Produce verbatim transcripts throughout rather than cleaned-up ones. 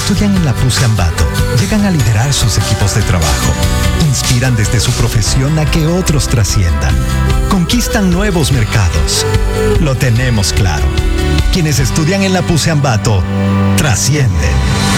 estudian en la P U C Ambato llegan a liderar sus equipos de trabajo. Inspiran desde su profesión a que otros trasciendan. Conquistan nuevos mercados. Lo tenemos claro. Quienes estudian en la P U C Ambato trascienden.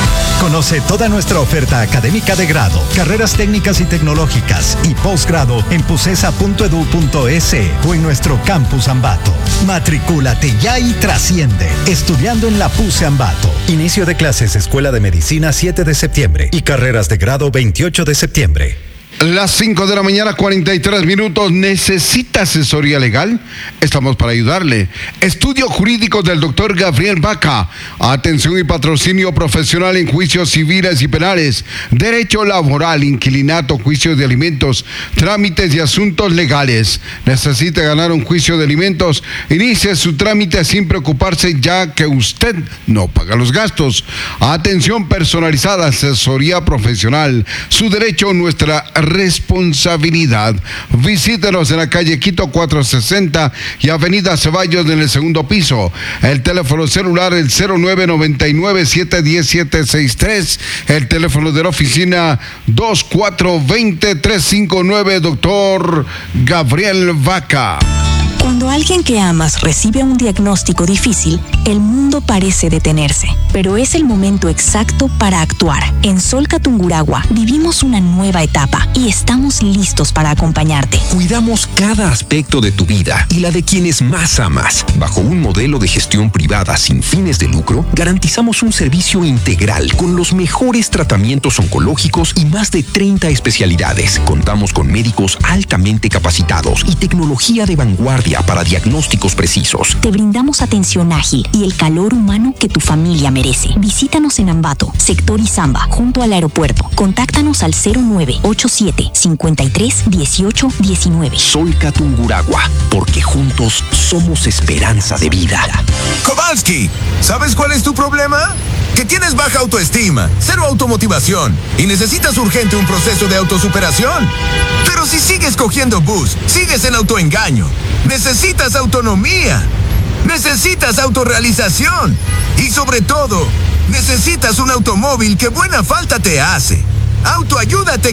Conoce toda nuestra oferta académica de grado, carreras técnicas y tecnológicas y posgrado en pusesa punto edu punto es o en nuestro campus Ambato. Matricúlate ya y trasciende. Estudiando en la P U C Ambato. Inicio de clases Escuela de Medicina siete de septiembre y carreras de grado veintiocho de septiembre. Las cinco de la mañana, cuarenta y tres minutos. ¿Necesita asesoría legal? Estamos para ayudarle. Estudio jurídico del doctor Gabriel Vaca. Atención y patrocinio profesional en juicios civiles y penales. Derecho laboral, inquilinato, juicios de alimentos, trámites y asuntos legales. ¿Necesita ganar un juicio de alimentos? Inicie su trámite sin preocuparse, ya que usted no paga los gastos. Atención personalizada, asesoría profesional. Su derecho, nuestra responsabilidad. Visítenos en la calle Quito cuatrocientos sesenta y avenida Ceballos en el segundo piso. El teléfono celular el cero nueve nueve nueve, siete uno cero, siete seis tres. El teléfono de la oficina dos cuatro dos cero, tres cinco nueve. Doctor Gabriel Vaca. Cuando alguien que amas recibe un diagnóstico difícil, el mundo parece detenerse, pero es el momento exacto para actuar. En Solca Tungurahua vivimos una nueva etapa y estamos listos para acompañarte. Cuidamos cada aspecto de tu vida y la de quienes más amas. Bajo un modelo de gestión privada sin fines de lucro, garantizamos un servicio integral con los mejores tratamientos oncológicos y más de treinta especialidades. Contamos con médicos altamente capacitados y tecnología de vanguardia para diagnósticos precisos. Te brindamos atención ágil y el calor humano que tu familia merece. Visítanos en Ambato, sector Izamba, junto al aeropuerto. Contáctanos al cero nueve ocho siete, cinco tres, uno ocho uno nueve. Solca Tungurahua, porque juntos somos esperanza de vida. Kowalski, ¿sabes cuál es tu problema? Que tienes baja autoestima, cero automotivación y necesitas urgente un proceso de autosuperación. Pero si sigues cogiendo bus, sigues en autoengaño. Necesitas autonomía. Necesitas autorrealización. Y sobre todo, necesitas un automóvil que buena falta te hace. Autoayúdate.